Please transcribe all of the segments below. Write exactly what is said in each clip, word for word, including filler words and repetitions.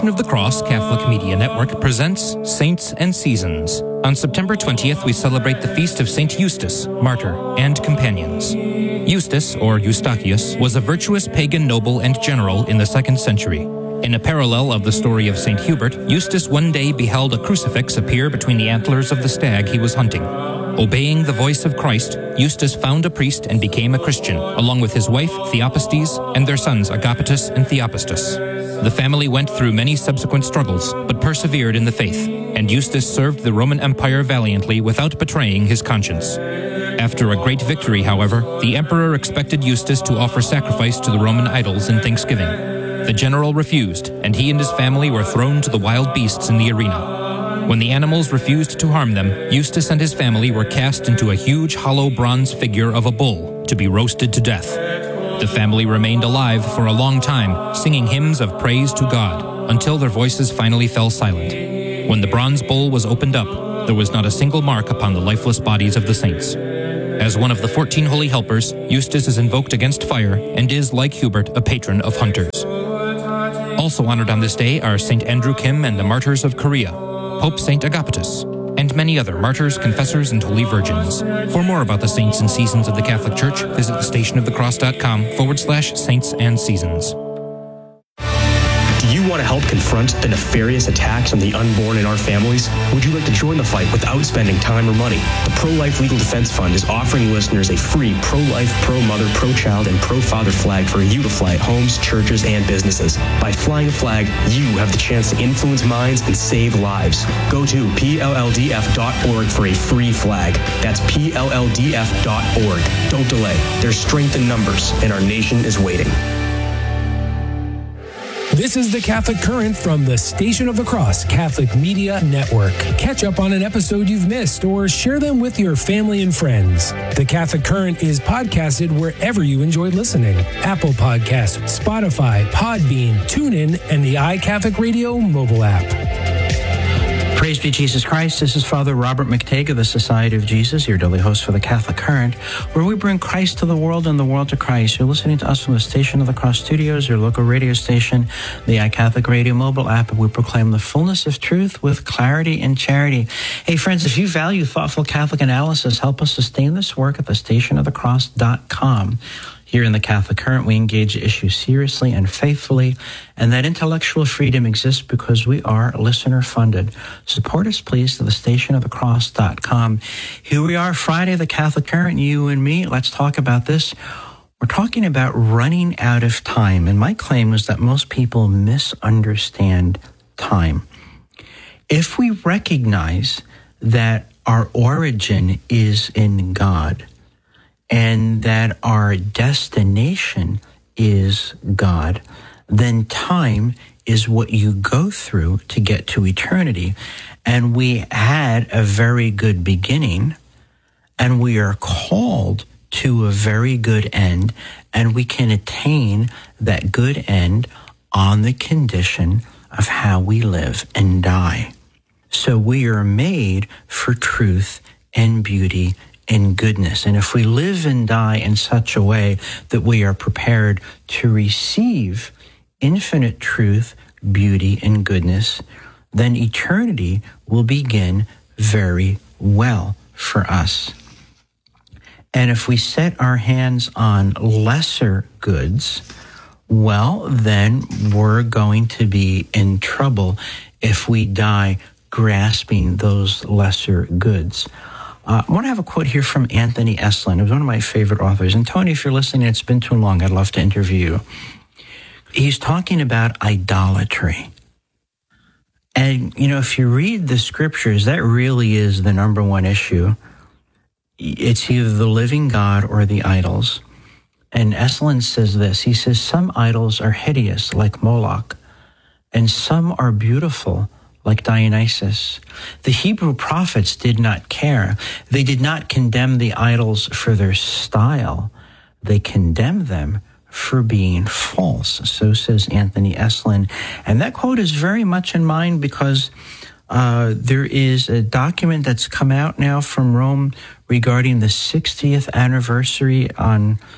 of the Cross Catholic Media Network presents Saints and Seasons. On September twentieth, we celebrate the feast of Saint Eustace, martyr, and companions. Eustace, or Eustachius, was a virtuous pagan noble and general in the second century. In a parallel of the story of Saint Hubert, Eustace one day beheld a crucifix appear between the antlers of the stag he was hunting. Obeying the voice of Christ, Eustace found a priest and became a Christian, along with his wife, Theopastes, and their sons, Agapetus and Theopastus. The family went through many subsequent struggles, but persevered in the faith, and Eustace served the Roman Empire valiantly without betraying his conscience. After a great victory, however, the emperor expected Eustace to offer sacrifice to the Roman idols in thanksgiving. The general refused, and he and his family were thrown to the wild beasts in the arena. When the animals refused to harm them, Eustace and his family were cast into a huge hollow bronze figure of a bull to be roasted to death. The family remained alive for a long time, singing hymns of praise to God, until their voices finally fell silent. When the bronze bull was opened up, there was not a single mark upon the lifeless bodies of the saints. As one of the fourteen holy helpers, Eustace is invoked against fire and is, like Hubert, a patron of hunters. Also honored on this day are Saint Andrew Kim and the Martyrs of Korea, Pope Saint Agapetus, and many other martyrs, confessors, and holy virgins. For more about the saints and seasons of the Catholic Church, visit thestationofthecross.com forward slash saints and seasons. Do you want to help confront the nefarious attacks on the unborn in our families? Would you like to join the fight without spending time or money? The Pro-Life Legal Defense Fund is offering listeners a free pro-life, pro-mother, pro-child, and pro-father flag for you to fly at homes, churches, and businesses. By flying a flag, you have the chance to influence minds and save lives. Go to P L L D F dot org for a free flag. That's P L L D F dot org. Don't delay. There's strength in numbers, and our nation is waiting. This is the Catholic Current from the Station of the Cross Catholic Media Network. Catch up on an episode you've missed or share them with your family and friends. The Catholic Current is podcasted wherever you enjoy listening. Apple Podcasts, Spotify, Podbean, TuneIn, and the iCatholic Radio mobile app. Praise be Jesus Christ. This is Father Robert McTague of the Society of Jesus, your daily host for the Catholic Current, where we bring Christ to the world and the world to Christ. You're listening to us from the Station of the Cross Studios, your local radio station, the iCatholic Radio mobile app, and we proclaim the fullness of truth with clarity and charity. Hey, friends, if you value thoughtful Catholic analysis, help us sustain this work at the station of the cross dot com. Here in the Catholic Current, we engage issues seriously and faithfully, and that intellectual freedom exists because we are listener-funded. Support us, please, to the station of the cross dot com. Here we are, Friday, the Catholic Current, you and me. Let's talk about this. We're talking about running out of time, and my claim is that most people misunderstand time. If we recognize that our origin is in God, and that our destination is God, then time is what you go through to get to eternity. And we had a very good beginning, and we are called to a very good end, and we can attain that good end on the condition of how we live and die. So we are made for truth and beauty in goodness. And if we live and die in such a way that we are prepared to receive infinite truth, beauty, and goodness, then eternity will begin very well for us. And if we set our hands on lesser goods, well, then we're going to be in trouble if we die grasping those lesser goods. Uh, I want to have a quote here from Anthony Eslin, who's one of my favorite authors. And Tony, if you're listening, it's been too long. I'd love to interview you. He's talking about idolatry. And, you know, if you read the scriptures, that really is the number one issue. It's either the living God or the idols. And Eslin says this. He says, some idols are hideous, like Moloch, and some are beautiful, like Dionysus. The Hebrew prophets did not care. They did not condemn the idols for their style. They condemned them for being false. So says Anthony Eslin. And that quote is very much in mind because uh, there is a document that's come out now from Rome regarding the sixtieth anniversary on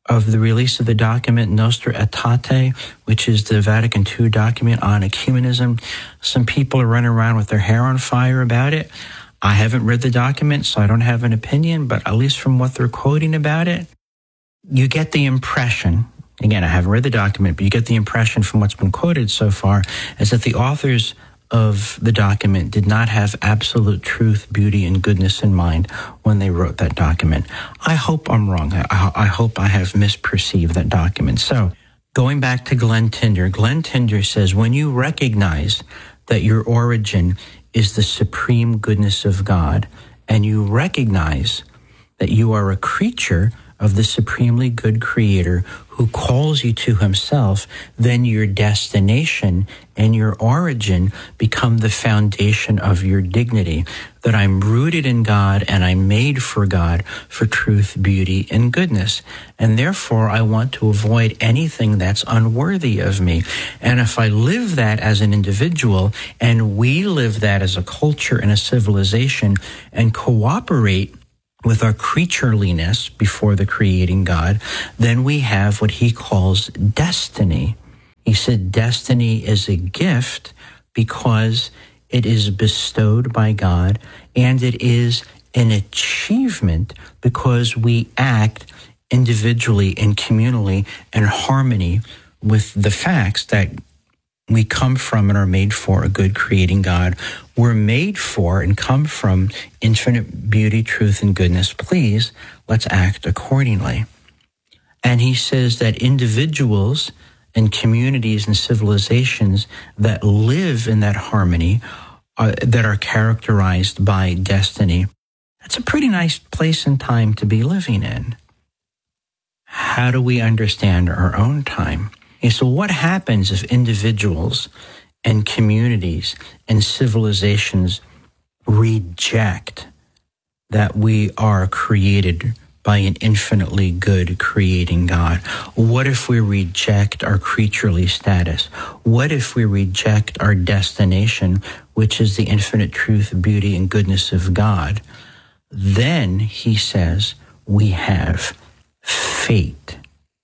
of the release of the document Nostra Aetate, which is the Vatican Two document on ecumenism. Some people are running around with their hair on fire about it. I haven't read the document, so I don't have an opinion, but at least from what they're quoting about it, you get the impression, again, I haven't read the document, but you get the impression from what's been quoted so far, is that the authors of the document did not have absolute truth, beauty, and goodness in mind when they wrote that document. I hope I'm wrong. I, I hope I have misperceived that document. So, going back to Glenn Tinder, Glenn Tinder says, when you recognize that your origin is the supreme goodness of God, and you recognize that you are a creature of the supremely good Creator who calls you to himself, then your destination and your origin become the foundation of your dignity, that I'm rooted in God and I'm made for God, for truth, beauty, and goodness. And therefore, I want to avoid anything that's unworthy of me. And if I live that as an individual, and we live that as a culture and a civilization, and cooperate with our creatureliness before the creating God, then we have what he calls destiny. He said destiny is a gift because it is bestowed by God, and it is an achievement because we act individually and communally in harmony with the facts that we come from and are made for a good creating God. We're made for and come from infinite beauty, truth, and goodness. Please, let's act accordingly. And he says that individuals and communities and civilizations that live in that harmony, uh, that are characterized by destiny, that's a pretty nice place and time to be living in. How do we understand our own time? Okay, so what happens if individuals and communities and civilizations reject that we are created by an infinitely good creating God? What if we reject our creaturely status? What if we reject our destination, which is the infinite truth, beauty, and goodness of God? Then, he says, we have fate.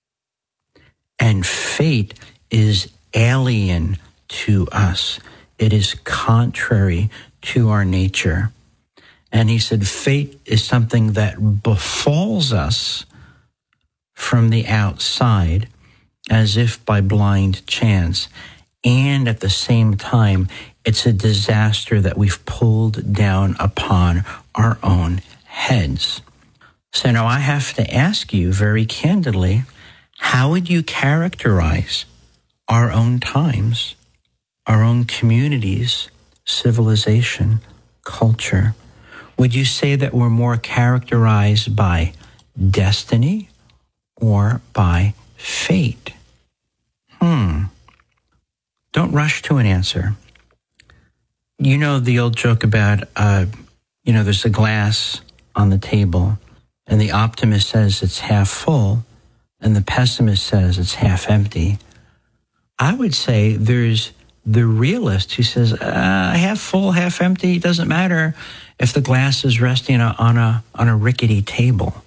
And fate is alien to us. It is contrary to our nature. And he said fate is something that befalls us from the outside as if by blind chance. And at the same time, it's a disaster that we've pulled down upon our own heads. So now I have to ask you very candidly, how would you characterize our own times, our own communities, civilization, culture? Would you say that we're more characterized by destiny or by fate? Hmm. Don't rush to an answer. You know the old joke about, uh, you know, there's a glass on the table, and the optimist says it's half full, and the pessimist says it's half empty. I would say there's the realist who says, uh, half full, half empty, it doesn't matter if the glass is resting on a, on a rickety table.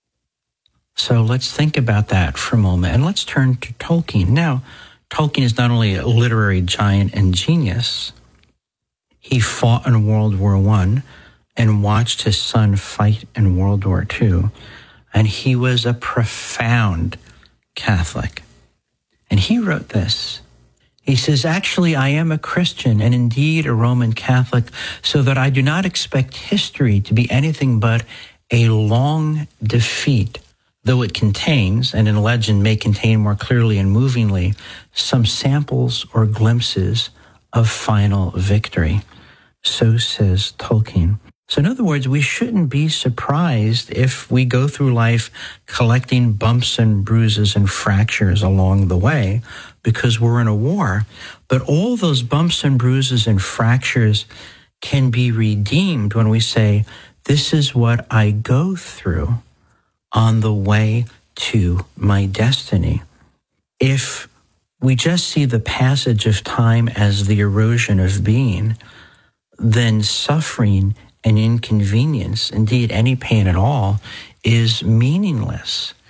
So let's think about that for a moment, and let's turn to Tolkien. Now, Tolkien is not only a literary giant and genius, he fought in World War One and watched his son fight in World War Two. And he was a profound Catholic. And he wrote this. He says, actually, I am a Christian and indeed a Roman Catholic, so that I do not expect history to be anything but a long defeat, though it contains, and in legend may contain more clearly and movingly, some samples or glimpses of final victory. So says Tolkien. So in other words, we shouldn't be surprised if we go through life collecting bumps and bruises and fractures along the way because we're in a war. But all those bumps and bruises and fractures can be redeemed when we say, this is what I go through on the way to my destiny. If we just see the passage of time as the erosion of being, then suffering and inconvenience, indeed any pain at all, is meaningless.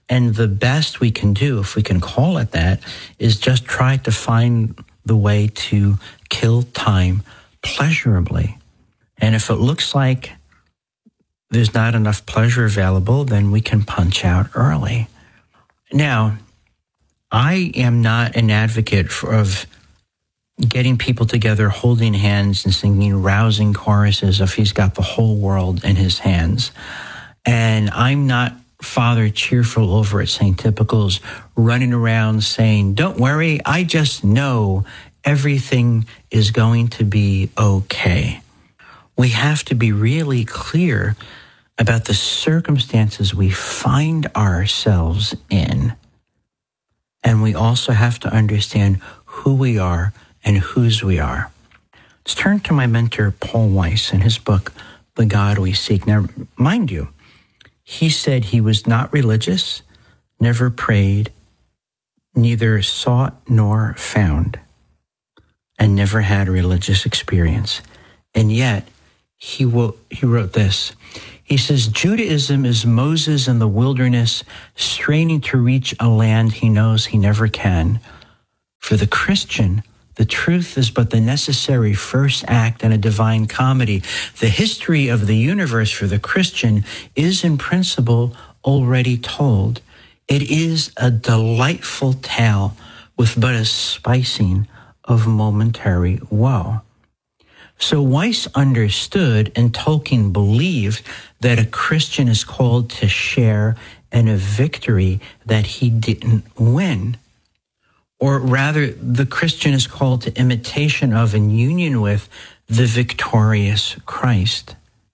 And the best we can do, if we can call it that, is just try to find the way to kill time pleasurably. And if it looks like there's not enough pleasure available, then we can punch out early. Now, I am not an advocate for, of getting people together, holding hands and singing rousing choruses of He's got the whole world in His hands. And I'm not Father Cheerful over at Saint Typical's running around saying, don't worry, I just know everything is going to be okay. We have to be really clear about the circumstances we find ourselves in. And we also have to understand who we are and whose we are. Let's turn to my mentor, Paul Weiss, in his book, The God We Seek. Now, mind you, he said he was not religious, never prayed, neither sought nor found, and never had a religious experience. And yet, he, will, he wrote this. He says, Judaism is Moses in the wilderness, straining to reach a land he knows he never can. For the Christian, the truth is but the necessary first act in a divine comedy. The history of the universe for the Christian is in principle already told. It is a delightful tale with but a spicing of momentary woe. So Weiss understood and Tolkien believed that a Christian is called to share in a victory that he didn't win. Or rather, the Christian is called to imitation of and union with the victorious Christ.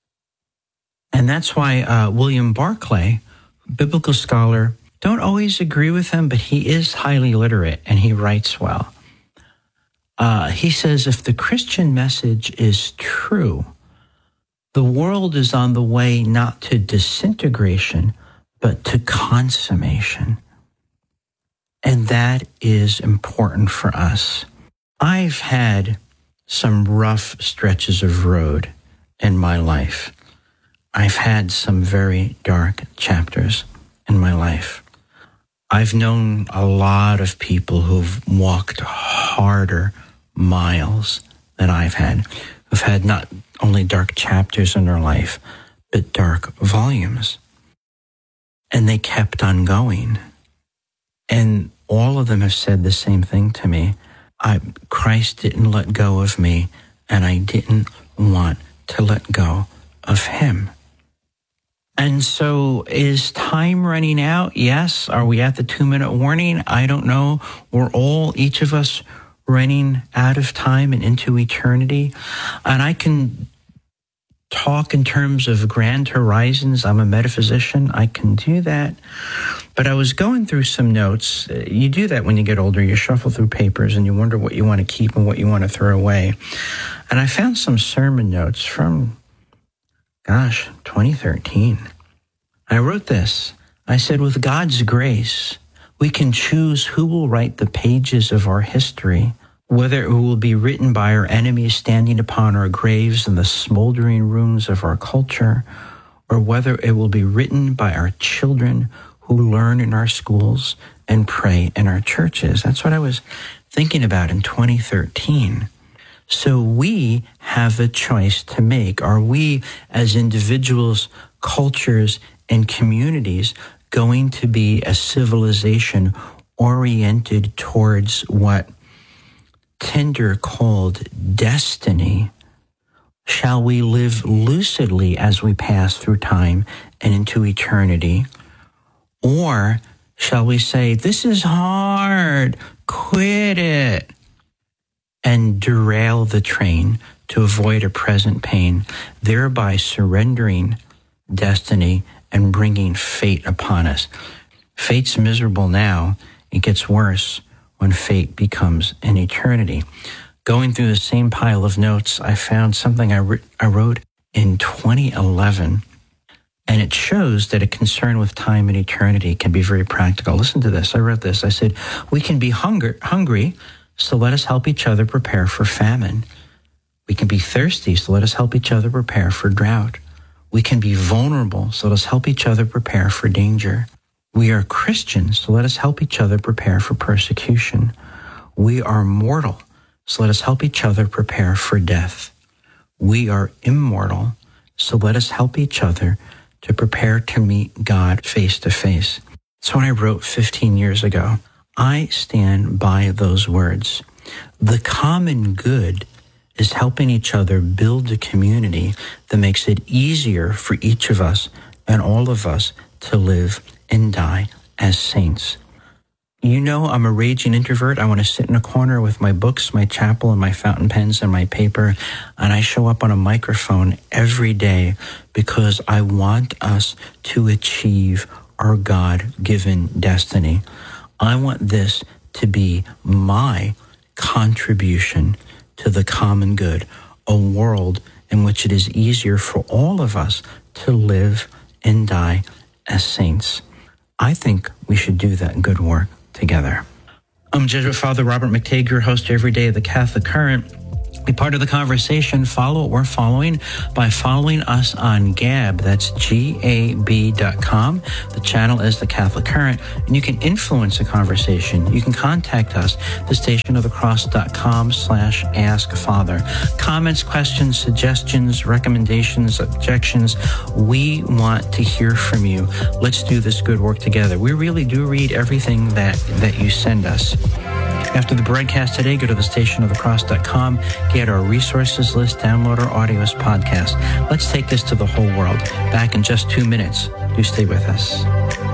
And that's why uh, William Barclay, biblical scholar, don't always agree with him, but he is highly literate and he writes well. Uh, he says, if the Christian message is true, the world is on the way not to disintegration, but to consummation. And that is important for us. I've had some rough stretches of road in my life. I've had some very dark chapters in my life. I've known a lot of people who've walked harder miles than I've had, who've had not only dark chapters in their life, but dark volumes. And they kept on going. And all of them have said the same thing to me. I, Christ didn't let go of me, and I didn't want to let go of him. And so is time running out? Yes. Are we at the two-minute warning? I don't know. We're all, each of us, running out of time and into eternity. And I can talk in terms of grand horizons. I'm a metaphysician. I can do that. But I was going through some notes. You do that when you get older. You shuffle through papers and you wonder what you want to keep and what you want to throw away. And I found some sermon notes from, gosh, twenty thirteen. I wrote this. I said, with God's grace, we can choose who will write the pages of our history, whether it will be written by our enemies standing upon our graves in the smoldering ruins of our culture, or whether it will be written by our children who learn in our schools and pray in our churches. That's what I was thinking about in twenty thirteen. So we have a choice to make. Are we, as individuals, cultures, and communities, going to be a civilization oriented towards what Tinder called destiny? Shall we live lucidly as we pass through time and into eternity? Or shall we say, this is hard, quit it, and derail the train to avoid a present pain, thereby surrendering destiny and bringing fate upon us? Fate's miserable now. It gets worse when fate becomes an eternity. Going through the same pile of notes, I found something I, re- I wrote in twenty eleven, and it shows that a concern with time and eternity can be very practical. Listen to this. I wrote this. I said, we can be hunger- hungry, so let us help each other prepare for famine. We can be thirsty, so let us help each other prepare for drought. We can be vulnerable, so let us help each other prepare for danger. We are Christians, so let us help each other prepare for persecution. We are mortal, so let us help each other prepare for death. We are immortal, so let us help each other to prepare to meet God face to face. That's what I wrote fifteen years ago. I stand by those words. The common good is helping each other build a community that makes it easier for each of us and all of us to live and die as saints. You know, I'm a raging introvert. I want to sit in a corner with my books, my chapel, and my fountain pens and my paper, and I show up on a microphone every day because I want us to achieve our God-given destiny. I want this to be my contribution to the common good, a world in which it is easier for all of us to live and die as saints. I think we should do that good work together. I'm Jesuit Father Robert McTague, your host every day of the Catholic Current. Be part of the conversation. Follow what we're following by following us on Gab. That's G A B dot com. The channel is the Catholic Current, and you can influence the conversation. You can contact us, the station of the cross dot com slash ask father. Comments, questions, suggestions, recommendations, objections. We want to hear from you. Let's do this good work together. We really do read everything that, that you send us. After the broadcast today, go to the station of the cross dot com, get our resources list, download our audios podcast. Let's take this to the whole world. Back in just two minutes. Do stay with us.